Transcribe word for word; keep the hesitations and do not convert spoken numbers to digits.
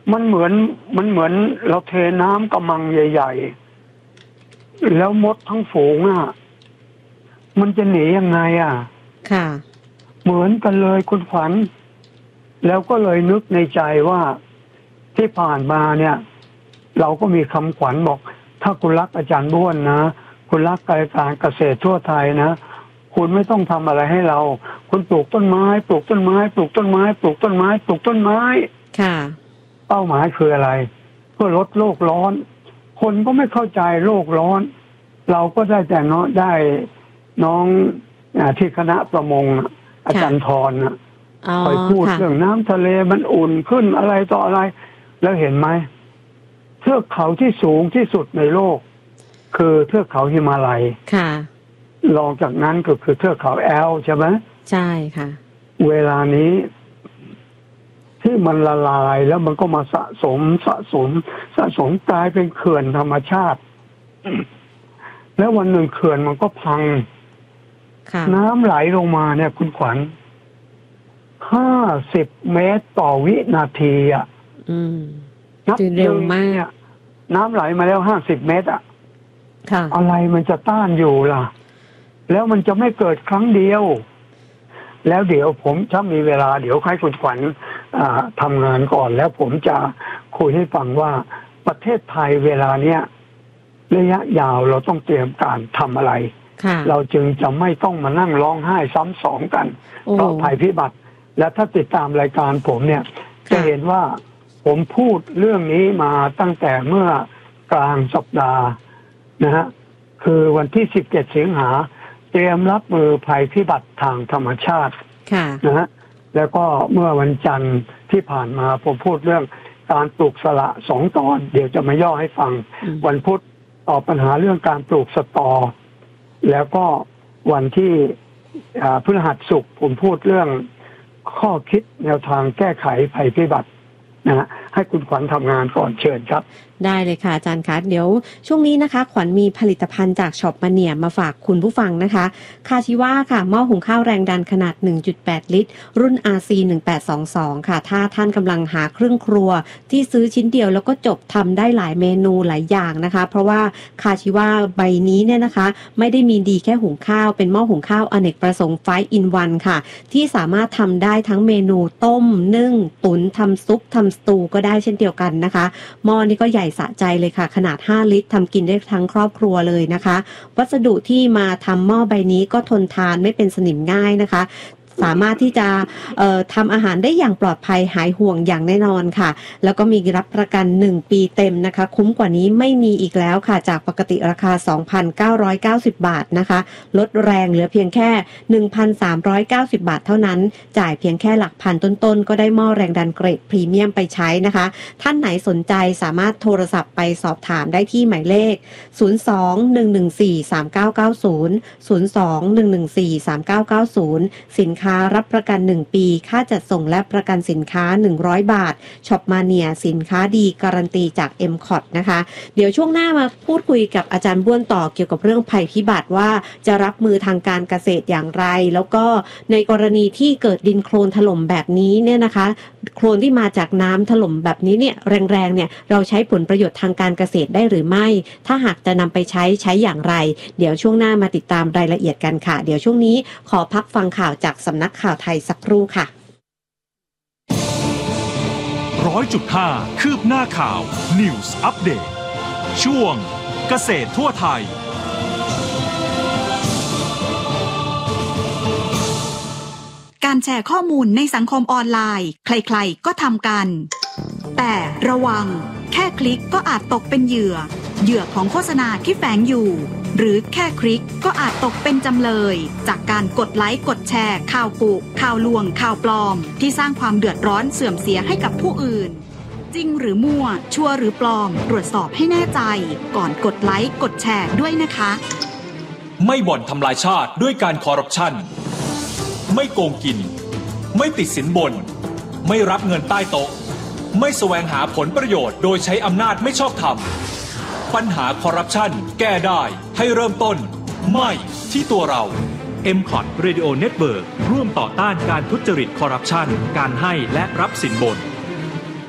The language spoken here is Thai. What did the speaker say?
มันเหมือนมันเหมือนเราเทน้ำกระมังใหญ่ๆแล้วมดทั้งฝูงอ่ะมันจะหนียังไงอ่ะค่ะเหมือนกันเลยคุณขวัญแล้วก็เลยนึกในใจว่าที่ผ่านมาเนี่ยเราก็มีคำขวัญบอกถ้าคุณรักอาจารย์บ้วนนะคุณรักการเกษตรทั่วไทยนะคุณไม่ต้องทำอะไรให้เราคุณปลูกต้นไม้ปลูกต้นไม้ปลูกต้นไม้ปลูกต้นไม้ปลูกต้นไม้ค่ะเป้าหมายคืออะไรเพื่อลดโลกร้อนคนก็ไม่เข้าใจโลกร้อนเราก็ได้แต่เนาะได้น้องที่คณะประมงอาจารย์ธรนะคอยพูดเรื่องน้ำทะเลมันอุ่นขึ้นอะไรต่ออะไรแล้วเห็นไหมเทือกเขาที่สูงที่สุดในโลกคือเทือกเขาหิมาลัยค่ะรองจากนั้นก็คือเทือกเขาแอลใช่ไหมใช่ค่ะเวลานี้ที่มันละลายแล้วมันก็มาสะสมสะสมสะสมกลายเป็นเขื่อนธรรมชาติแล้ววันหนึ่งเขื่อนมันก็พังน้ำไหลลงมาเนี่ยคุณขวัญห้าสิบเมตรต่อวินาทีอ่ะนับเร็วมากน้ำไหลมาแล้วห้าสิบเมตรอ่ะอะไรมันจะต้านอยู่ล่ะแล้วมันจะไม่เกิดครั้งเดียวแล้วเดี๋ยวผมถ้ามีเวลาเดี๋ยวให้คุณขวัญทำงานก่อนแล้วผมจะคุยให้ฟังว่าประเทศไทยเวลาเนี้ยระยะยาวเราต้องเตรียมการทำอะไรเราจึงจะไม่ต้องมานั่งร้องไห้ซ้ำสองกันเพราะภัยพิบัติและถ้าติดตามรายการผมเนี่ยจะเห็นว่าผมพูดเรื่องนี้มาตั้งแต่เมื่อกลางสัปดาห์นะฮะคือวันที่สิบเจ็ดสิงหาเตรียมรับมือภัยพิบัติทางธรรมชาตินะฮะแล้วก็เมื่อวันจันทร์ที่ผ่านมาผมพูดเรื่องการปลูกสละสองตอนเดี๋ยวจะมาย่อให้ฟังวันพุธตอบปัญหาเรื่องการปลูกสตอแล้วก็วันที่พฤหัสศุกร์ผมพูดเรื่องข้อคิดแนวทางแก้ไขภัยพิบัตินะฮะให้คุณขวัญทำงานก่อนเชิญครับได้เลยค่ะอาจารย์คะเดี๋ยวช่วงนี้นะคะขวัญมีผลิตภัณฑ์จากช็อปมาเนียมาฝากคุณผู้ฟังนะคะคาชิวะค่ะหม้อหุงข้าวแรงดันขนาด หนึ่งจุดแปด ลิตรรุ่น อาร์ ซี หนึ่งแปดสองสองค่ะถ้าท่านกำลังหาเครื่องครัวที่ซื้อชิ้นเดียวแล้วก็จบทำได้หลายเมนูหลายอย่างนะคะเพราะว่าคาชิวะใบนี้เนี่ยนะคะไม่ได้มีดีแค่หุงข้าวเป็นหม้อหุงข้าวอเนกประสงค์ไฟว์ อิน วัน ค่ะที่สามารถทำได้ทั้งเมนูต้มนึ่งตุ๋นทำซุปทำสตูก็ได้เช่นเดียวกันนะคะหม้อนี้ก็ใหญ่สะใจเลยค่ะขนาดห้าลิตรทำกินได้ทั้งครอบครัวเลยนะคะวัสดุที่มาทำหม้อใบนี้ก็ทนทานไม่เป็นสนิมง่ายนะคะสามารถที่จะเอ่อทำอาหารได้อย่างปลอดภัยหายห่วงอย่างแน่นอนค่ะแล้วก็มีรับประกันหนึ่งปีเต็มนะคะคุ้มกว่านี้ไม่มีอีกแล้วค่ะจากปกติราคา สองพันเก้าร้อยเก้าสิบ บาทนะคะลดแรงเหลือเพียงแค่ หนึ่งพันสามร้อยเก้าสิบ บาทเท่านั้นจ่ายเพียงแค่หลักพันต้นๆก็ได้หม้อแรงดันเกรดพรีเมียมไปใช้นะคะท่านไหนสนใจสามารถโทรศัพท์ไปสอบถามได้ที่หมายเลขศูนย์ สอง หนึ่ง หนึ่ง สี่ สาม เก้า เก้า ศูนย์ ศูนย์ สอง หนึ่ง หนึ่ง สี่ สาม เก้า เก้า ศูนย์สินค้ารับประกันหนึ่งปีค่าจัดส่งและประกันสินค้าหนึ่งร้อยบาทช็อปมาเนียสินค้าดีการันตีจาก เอ็ม คอท นะคะเดี๋ยวช่วงหน้ามาพูดคุยกับอาจารย์บ้วนต่อเกี่ยวกับเรื่องภัยพิบัติว่าจะรับมือทางการเกษตรอย่างไรแล้วก็ในกรณีที่เกิดดินโคลนถล่มแบบนี้เนี่ยนะคะโคลนที่มาจากน้ำถล่มแบบนี้เนี่ยแรงๆเนี่ยเราใช้ผลประโยชน์ทางการเกษตรได้หรือไม่ถ้าหากจะนำไปใช้ใช้อย่างไรเดี๋ยวช่วงหน้ามาติดตามรายละเอียดกันค่ะเดี๋ยวช่วงนี้ขอพักฟังข่าวจากสำนักข่าวไทยสักครู่ค่ะร้อยจุดห้าคืบหน้าข่าว News Update ช่วงเกษตรทั่วไทยการแชร์ข้อมูลในสังคมออนไลน์ใครๆก็ทำกันแต่ระวังแค่คลิกก็อาจตกเป็นเหยื่อเหยื่อของโฆษณาที่แฝงอยู่หรือแค่คลิกก็อาจตกเป็นจำเลยจากการกดไลค์กดแชร์ข่าวกุข่าวลวงข่าวปลอมที่สร้างความเดือดร้อนเสื่อมเสียให้กับผู้อื่นจริงหรือมั่วชัวร์หรือปลอมตรวจสอบให้แน่ใจก่อนกดไลค์กดแชร์ด้วยนะคะไม่บ่อนทำลายชาติด้วยการคอร์รัปชันไม่โกงกินไม่ติดสินบนไม่รับเงินใต้โต๊ะไม่แสวงหาผลประโยชน์โดยใช้อำนาจไม่ชอบธรรมปัญหาคอร์รัปชันแก้ได้ให้เริ่มต้นไม่ที่ตัวเรา เอ็ม คอท Radio Network ร่วมต่อต้านการทุจริตคอร์รัปชันการให้และรับสินบน